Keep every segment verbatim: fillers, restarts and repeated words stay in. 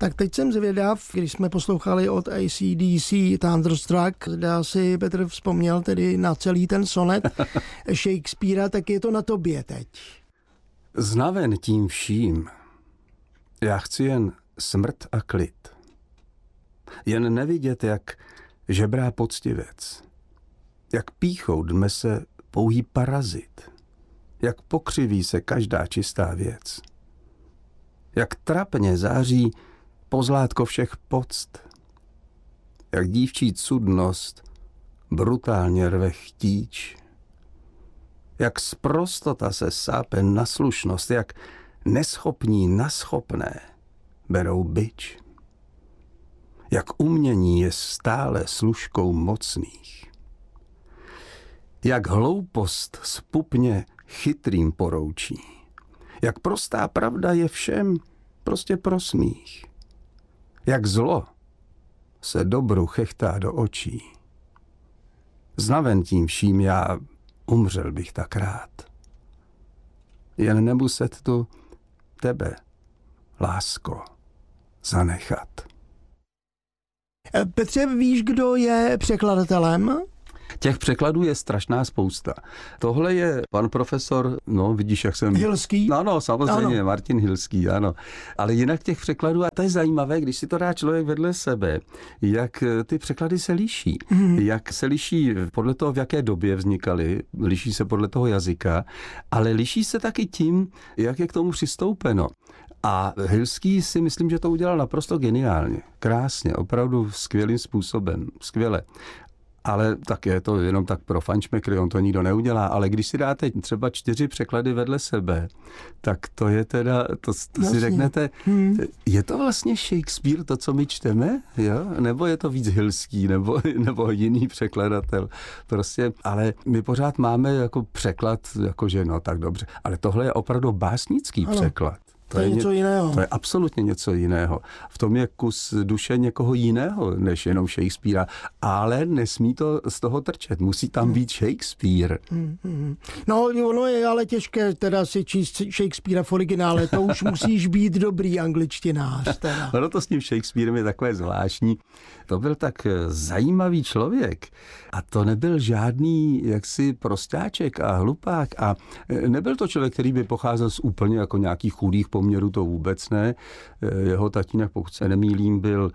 Tak teď jsem zvědav, když jsme poslouchali od A C D C Thunderstruck, dá si Petr vzpomněl tedy na celý ten sonet Shakespearea, tak je to na tobě teď. Znaven tím vším, já chci jen smrt a klid. Jen nevidět, jak žebrá poctivec, jak pýchou dme se pouhý parazit, jak pokřiví se každá čistá věc, jak trapně září pozlátko všech poct, jak dívčí cudnost brutálně rve chtíč, jak sprostota se sápe na slušnost, jak neschopní na schopné berou bič, jak umění je stále služkou mocných, jak hloupost spupně chytrým poroučí, jak prostá pravda je všem prostě pro smích, jak zlo se dobru chechtá do očí. Znaven tím vším já umřel bych tak rád. Jen nemuset tu tebe, lásko, zanechat. Petře, víš, kdo je překladatelem? Těch překladů je strašná spousta. Tohle je pan profesor, no vidíš, jak jsem... Hilský? Ano, samozřejmě, ano. Martin Hilský, ano. Ale jinak těch překladů, a to je zajímavé, když si to dá člověk vedle sebe, jak ty překlady se liší. Mm. Jak se liší podle toho, v jaké době vznikaly, liší se podle toho jazyka, ale liší se taky tím, jak je k tomu přistoupeno. A Hilský si myslím, že to udělal naprosto geniálně. Krásně, opravdu skvělým způsobem. Skvěle. Ale tak je to jenom tak pro fančmekry, on to nikdo neudělá, ale když si dáte třeba čtyři překlady vedle sebe, tak to je teda, to, to si řeknete, hmm. je to vlastně Shakespeare, to, co my čteme, jo? Nebo je to víc Hilský, nebo, nebo jiný překladatel, prostě, ale my pořád máme jako překlad, jakože no tak dobře, ale tohle je opravdu básnický ano. překlad. To je něco jiného. To je absolutně něco jiného. V tom je kus duše někoho jiného, než jenom Shakespearea, ale nesmí to z toho trčet. Musí tam být Shakespeare. Hmm, hmm. No, ono je ale těžké teda si číst Shakespearea v originále. To už musíš být dobrý angličtinář. Teda. No to s tím Shakespearem je takové zvláštní. To byl tak zajímavý člověk. A to nebyl žádný jaksi prostáček a hlupák. A nebyl to člověk, který by pocházel z úplně jako nějakých chudých poměrů, to vůbec ne. Jeho tatínek, pokud se nemýlím, byl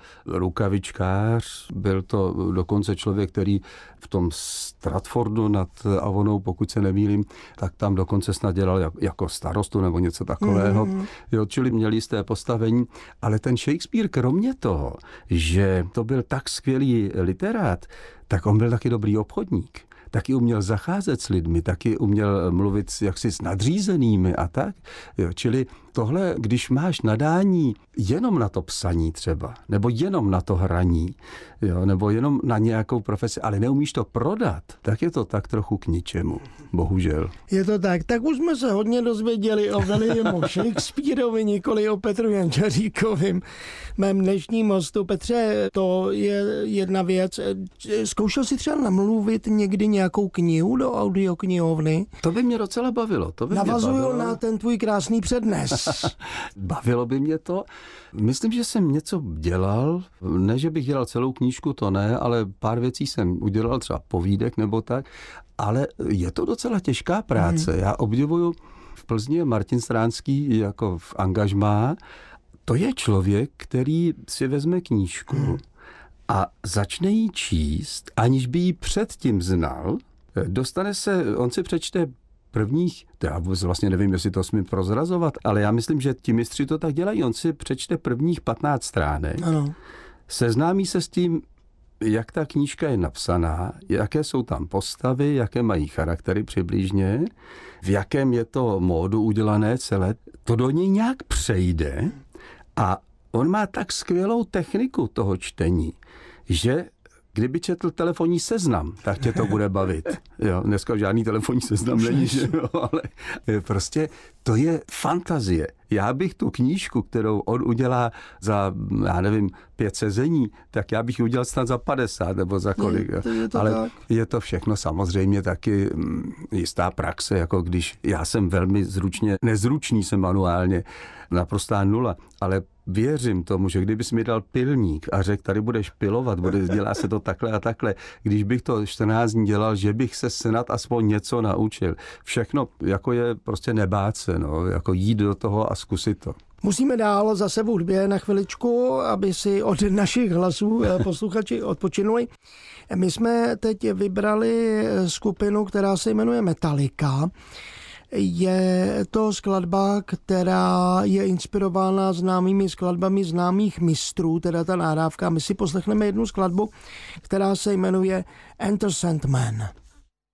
rukavičkář, byl to dokonce člověk, který v tom Stratfordu nad Avonou, pokud se nemýlím, tak tam dokonce snad dělal jako starostu nebo něco takového. Mm. Jo, čili měli jisté postavení, ale ten Shakespeare kromě toho, že to byl tak skvělý literát, tak on byl taky dobrý obchodník. Taky uměl zacházet s lidmi, taky uměl mluvit jaksi s nadřízenými a tak. Jo, čili tohle, když máš nadání jenom na to psaní třeba, nebo jenom na to hraní, jo, nebo jenom na nějakou profesi, ale neumíš to prodat, tak je to tak trochu k ničemu, bohužel. Je to tak. Tak už jsme se hodně dozvěděli o Williamu Shakespeareovi, nikoli o Petru Jančaříkovým. Mém dnešním hostu. Petře, to je jedna věc. Zkoušel jsi třeba namluvit někdy nějakou knihu do audioknihovny? To by mě docela bavilo. To by Navazuju mě bavilo. Na ten tvůj krásný přednes. Bavilo by mě to. Myslím, že jsem něco dělal, ne, že bych dělal celou knížku, to ne, ale pár věcí jsem udělal, třeba povídek nebo tak, ale je to docela těžká práce. Hmm. Já obdivuju, v Plzni je Martin Stránský jako v angažmá. To je člověk, který si vezme knížku hmm. a začne ji číst, aniž by ji předtím znal. Dostane se, on si přečte prvních, já vlastně nevím, jestli to smím prozrazovat, ale já myslím, že ti mistři to tak dělají. On si přečte prvních patnáct stránek, ano. Seznámí se s tím, jak ta knížka je napsaná, jaké jsou tam postavy, jaké mají charaktery přibližně, v jakém je to módu udělané celé. To do něj nějak přejde a on má tak skvělou techniku toho čtení, že kdyby četl telefonní seznam, tak tě to bude bavit. Jo, dneska žádný telefonní seznam není, že jo, ale prostě to je fantazie. Já bych tu knížku, kterou on udělá za, já nevím, pět sezení, tak já bych ji udělal snad za padesát nebo za kolik. Je, to je to Ale tak. je to všechno samozřejmě taky jistá praxe, jako když já jsem velmi zručně, nezručný jsem manuálně, naprostá nula, ale věřím tomu, že kdybys mi dal pilník a řekl, tady budeš pilovat, bude, dělá se to takhle a takhle, když bych to čtrnáct dní dělal, že bych se snad aspoň něco naučil. Všechno jako je prostě nebát se, no, jako jít do toho a zkusit to. Musíme dál zase v hudbě na chviličku, aby si od našich hlasů posluchači odpočinuli. My jsme teď vybrali skupinu, která se jmenuje Metallica. Je to skladba, která je inspirována známými skladbami známých mistrů, teda ta nahrávka. My si poslechneme jednu skladbu, která se jmenuje Enter Sandman.